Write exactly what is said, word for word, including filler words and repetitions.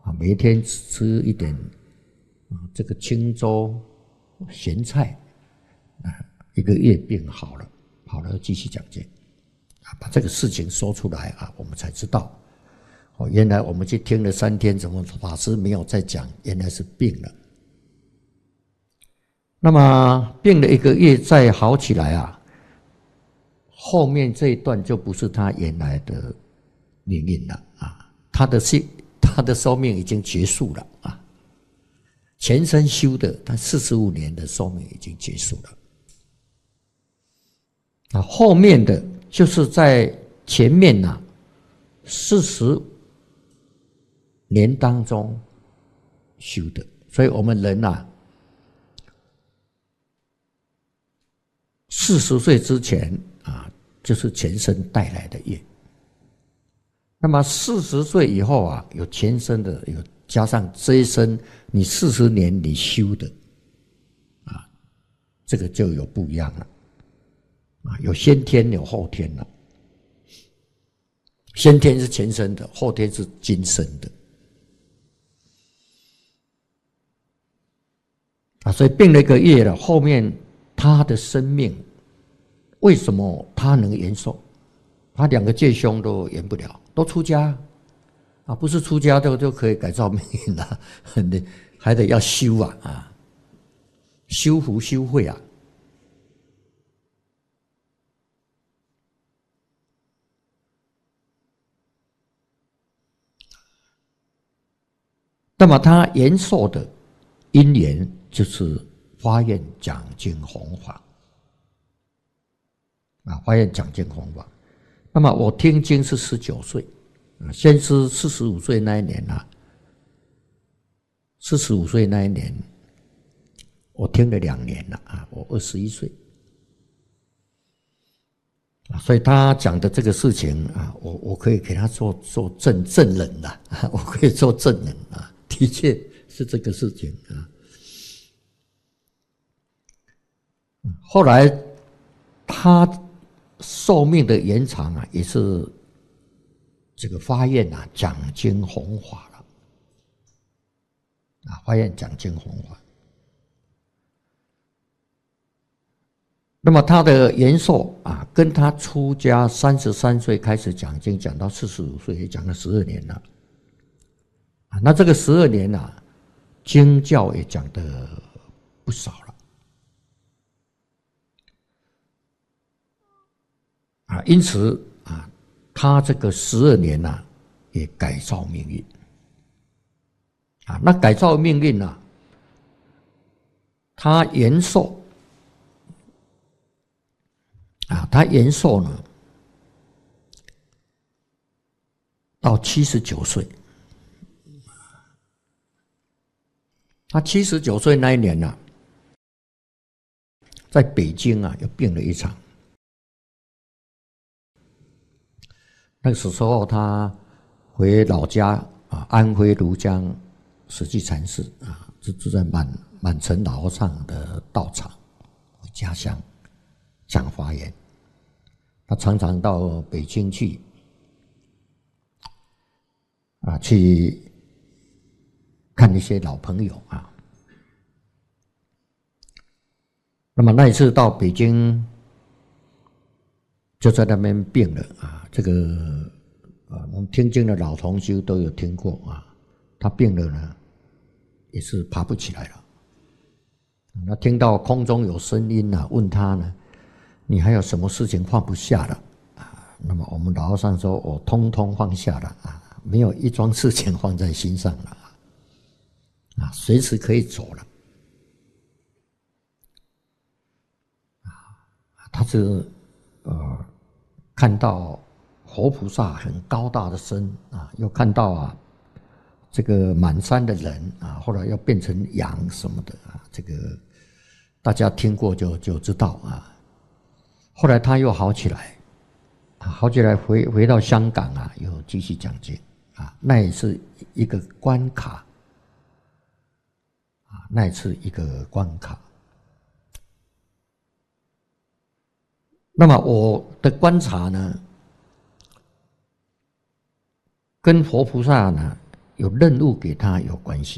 啊，每天吃一点啊这个清粥咸菜啊，一个月病好了，好了继续讲经啊，把这个事情说出来啊，我们才知道哦，原来我们去听了三天，怎么法师没有再讲？原来是病了。那么病了一个月再好起来啊，后面这一段就不是他原来的命运了啊，他的性他的寿命已经结束了啊，前生修的他四十五年的寿命已经结束了啊，后面的就是在前面呐、啊，四十年当中修的，所以我们人呐、啊，四十岁之前啊，就是前生带来的业。那么四十岁以后啊，有前生的，有加上这一生你四十年你修的，啊，这个就有不一样了，啊，有先天有后天了。先天是前生的，后天是今生的。啊，所以病了一个月了，后面他的生命为什么他能延寿？他两个戒凶都延不了，都出家啊，不是出家就就可以改造命运了，还得要修啊啊，修福修慧啊。那么他延寿的因缘就是发愿讲经弘法啊，发愿讲经弘法。那么我听经是十九岁，先是四十五岁那一年啊，四十五岁那一年，我听了两年了啊，我二十一岁啊，所以他讲的这个事情啊，我我可以给他做做证证人了啊，我可以做证人啊，的确是这个事情啊。后来他寿命的延长啊，也是这个发愿啊，讲经弘法了啊，发愿讲经弘法。那么他的延寿啊，跟他出家三十三岁开始讲经，讲到四十五岁，也讲了十二年了啊。那这个十二年啊，经教也讲的不少了啊。因此啊，他这个十二年啊，也改造命运啊。那改造命运啊，他延寿。啊，他延寿呢，到七十九岁。他七十九岁那一年呢、啊，在北京啊，又病了一场。那个时候他回老家啊，安徽庐江实际禅寺啊，就住在满满城老和尚的道场，家乡讲法言。他常常到北京去啊，去看一些老朋友啊。那么那一次到北京，就在那边病了啊。这个啊，我们听经的老同修都有听过啊。他病了呢，也是爬不起来了。那听到空中有声音啊，问他呢，你还有什么事情放不下了啊？那么我们老和尚说，我通通放下了啊，没有一桩事情放在心上了啊，随时可以走了啊。他是呃看到活菩萨很高大的身啊，又看到啊这个满山的人啊，后来要变成羊什么的啊，这个大家听过就就知道啊。后来他又好起来，好起来回回到香港啊，又继续讲经啊，那也是一个关卡啊，那也是一个关卡。那么我的观察呢，跟佛菩萨呢有任务给他有关系。